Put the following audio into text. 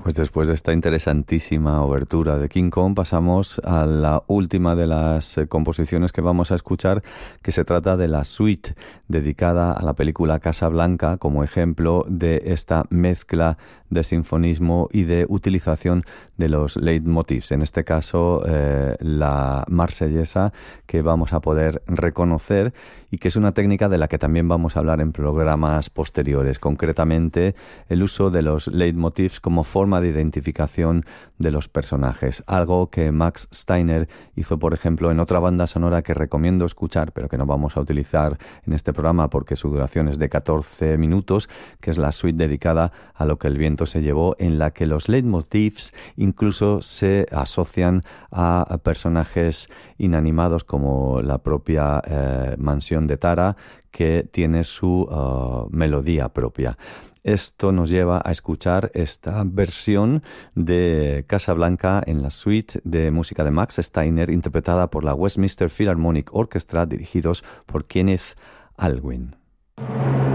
Pues después de esta interesantísima obertura de King Kong pasamos a la última de las composiciones que vamos a escuchar, que se trata de la suite dedicada a la película Casablanca como ejemplo de esta mezcla de sinfonismo y de utilización de los leitmotivs. En este caso, la marsellesa, que vamos a poder reconocer y que es una técnica de la que también vamos a hablar en programas posteriores. Concretamente, el uso de los leitmotivs como forma de identificación de los personajes. Algo que Max Steiner hizo, por ejemplo, en otra banda sonora que recomiendo escuchar, pero que no vamos a utilizar en este programa porque su duración es de 14 minutos, que es la suite dedicada a Lo que el viento se llevó, en la que los leitmotivs incluso se asocian a personajes inanimados como la propia mansión de Tara, que tiene su melodía propia. Esto nos lleva a escuchar esta versión de Casablanca en la suite de música de Max Steiner, interpretada por la Westminster Philharmonic Orchestra, dirigidos por Kenneth Alwyn.